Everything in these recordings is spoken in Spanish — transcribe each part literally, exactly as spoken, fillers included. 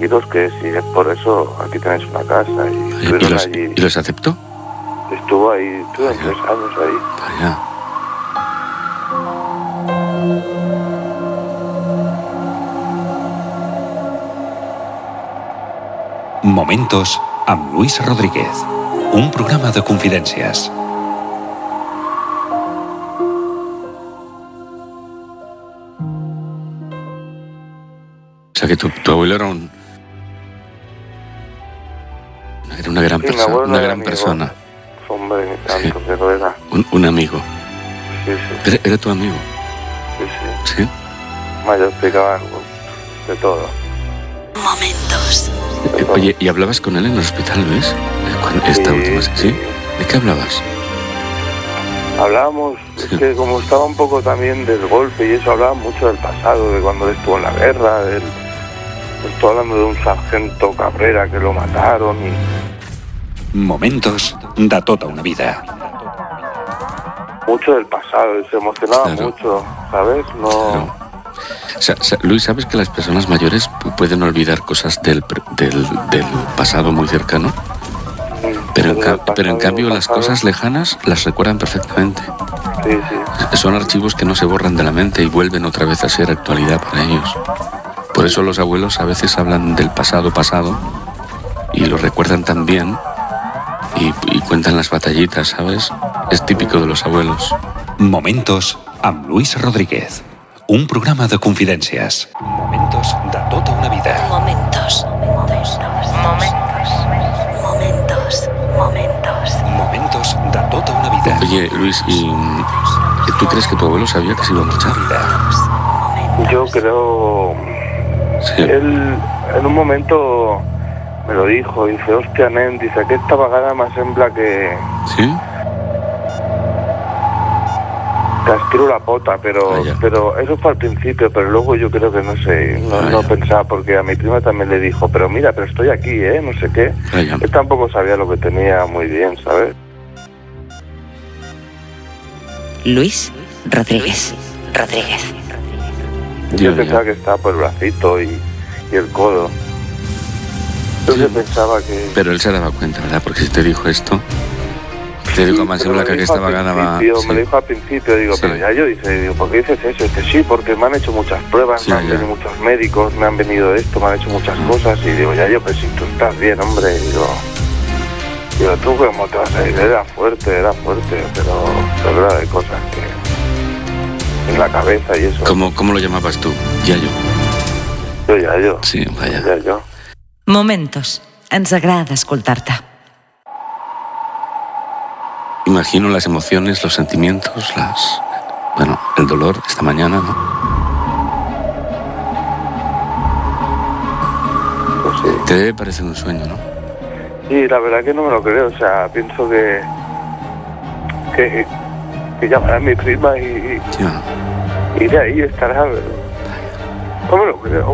tranquilos, que si es por eso, aquí tenéis una casa. Y, ¿Y, los, allí, ¿Y los aceptó? Estuvo ahí, estuvo en tres años ahí. Vaya. Momentos amb Luis Rodríguez. Un programa de confidències. O sea que tu, tu abuelo era un... Era una gran, Sí, perso una gran amigo. persona. Hombre, ni tanto, Sí. pero era. Un, un amigo. Sí, sí. ¿Era, era tu amigo? Sí, sí. ¿Sí? Mayor explicaba de todo. Momentos. Eh, Oye, ¿y hablabas con él en el hospital, Luis? Cuando, esta Sí, última, ¿sí? sí. ¿De qué hablabas? Hablábamos, Sí. es que como estaba un poco también del golpe y eso, hablaba mucho del pasado, de cuando él estuvo en la guerra, del... Estoy hablando de un sargento Cabrera que lo mataron y... Momentos de tota una vida. Mucho del pasado, y se emocionaba Claro. mucho, ¿sabes? No... Claro. O sea, o sea, Luis, ¿sabes que las personas mayores pu- pueden olvidar cosas del, pre- del, del pasado muy cercano? Pero en, del ca- pasado, pero en cambio las pasado, cosas lejanas las recuerdan perfectamente. Sí, sí. Son archivos que no se borran de la mente y vuelven otra vez a ser actualidad para ellos. Por eso los abuelos a veces hablan del pasado pasado y lo recuerdan tan bien y, y cuentan las batallitas, ¿sabes? Es típico de los abuelos. Momentos amb Luis Rodríguez. Un programa de confidències. Momentos de tota una vida. Momentos. Momentos. Momentos. Momentos. Momentos de tota una vida. Oye, Luis, ¿y mm, tú crees que tu abuelo sabía que se iba a marchar? Yo creo... Sí. Él en un momento me lo dijo, dice, hostia, nen, dice, aquesta vegada m'ha sembla que... ¿Sí? que estiro la pota, pero Vaya. pero eso fue al principio, pero luego yo creo que no sé, no, no Vaya. pensaba, porque a mi prima también le dijo, pero mira, pero estoy aquí, ¿eh? No sé qué. Vaya. Él tampoco sabía lo que tenía muy bien, ¿sabes? Luis Rodríguez. Rodríguez. Yo Ya, pensaba ya. que estaba por el bracito y, y el codo. Entonces Sí. pensaba que... Pero él se daba cuenta, ¿verdad? Porque si te dijo esto, te digo, más Pero sembla me que dijo aquesta al vegada va... principio, Sí. Me lo dijo al principio, digo, Sí. pero ya yo dice, digo, ¿por qué dices eso? Dice, sí, porque me han hecho muchas pruebas, Sí, me han ya. venido muchos médicos, me han venido esto, me han hecho muchas cosas, y digo, ya yo, pues si tú estás bien, hombre, digo, digo, tú cómo te vas a ir, era fuerte, era fuerte, pero, pero era de cosas que en la cabeza y eso. ¿Cómo, ¿Cómo lo llamabas tú? Yayo. Yo ya yo, Sí, vaya. ya yo. Momentos. Ens agrada escoltar-te. Imagino las emociones, los sentimientos, las... Bueno, el dolor esta mañana, ¿no? Pues sí. Te debe parecer un sueño, ¿no? Sí, la verdad que no me lo creo, o sea, pienso que que, que llamará a mi prima y, Ya. y de ahí estará. No me lo creo.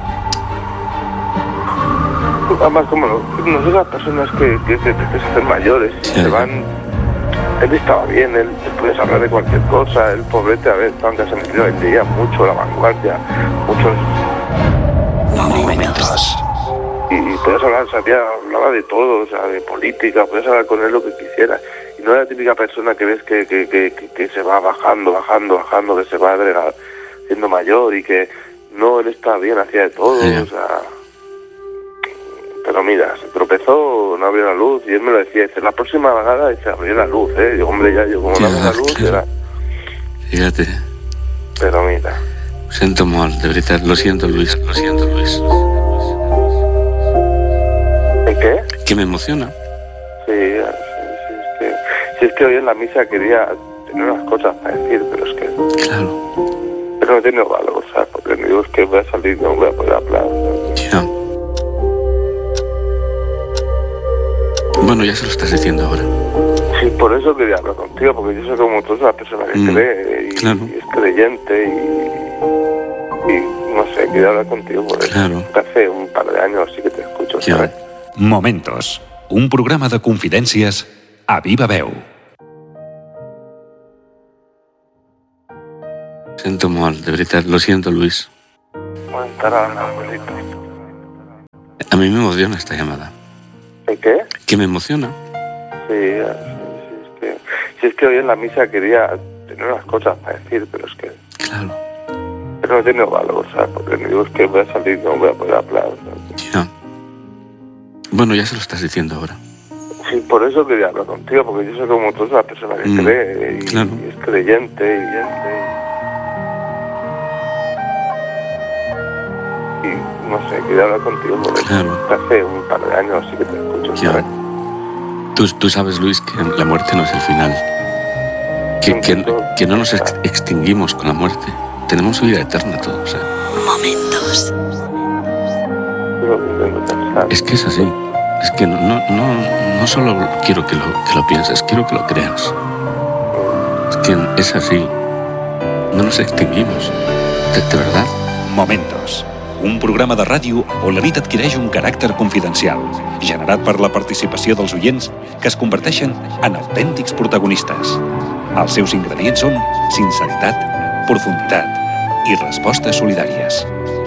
Además, como lo, no sé, las personas que, que, que, que se hacen mayores y Sí, se ya. van. Él estaba bien, él te puedes hablar de cualquier cosa, el pobrete, a ver, aunque se metido en día mucho, la vanguardia, muchos. Momentos. Y, y podías hablar, sabía, hablaba de todo, o sea, de política, podías hablar con él lo que quisieras. Y no era la típica persona que ves que, que, que, que, que se va bajando, bajando, bajando, que se va agregar, siendo mayor y que no, él estaba bien, hacía de todo, Sí. o sea... Pero mira, se tropezó, no abrió la luz, y él me lo decía, dice, la próxima vagada dice, abrió la luz, ¿eh? Digo, hombre, ya, yo como no abro la luz, Claro. era... Fíjate. Pero mira, Ho sento molt, de veritat. Lo siento, Luis. Lo siento, Luis. ¿en qué? Que me emociona. Sí, sí, sí, es que, si es que hoy en la misa quería tener unas cosas para decir, pero es que... Claro. Pero no he tenido valor, ¿sabes? Porque me digo, es que voy a salir, no voy a poder hablar. Ya. Bueno, ya se lo estás diciendo ahora. Sí, por eso quería hablar contigo, porque yo soy como tú, una persona que Mm, cree y, claro. y es creyente y, y no sé, quería hablar contigo por eso. Claro. Que hace un par de años sí que te escucho, Ya. ¿sabes? Momentos. Un programa de confidències a viva veu. Ho sento molt, de veritat. Lo siento, Luis. Bueno, estará la abuelita. A mí me emociona esta llamada. ¿El qué? ¿Que me emociona? Sí, sí, sí, es que, si es que hoy en la misa quería tener unas cosas para decir, pero es que... Claro. Pero no he tenido valor, ¿sabes? Porque me digo, es que voy a salir y no voy a poder hablar, ¿sabes? Ya. Bueno, ya se lo estás diciendo ahora. Sí, por eso quería hablar contigo, porque yo soy como tú, una persona que Mm, cree y, claro. y es creyente y yente y... y no sé, quería hablar contigo por eso. Claro. Hace un par de años sí que te escucho. Ya. ¿sabes? Tú, tú sabes, Luis, que la muerte no es el final. Que, que, que no nos ex- extinguimos con la muerte. Tenemos vida eterna todos. ¿eh? Momentos. Yo lo que intento pensar. Es que es así. Es que no, no, no, no solo quiero que lo, que lo pienses, quiero que lo creas. Es que es así. No nos extinguimos. De, de verdad. Momentos. Un programa de ràdio on la nit adquireix un caràcter confidencial, generat per la participació dels oients que es converteixen en autèntics protagonistes. Els seus ingredients són sinceritat, profunditat i respostes solidàries.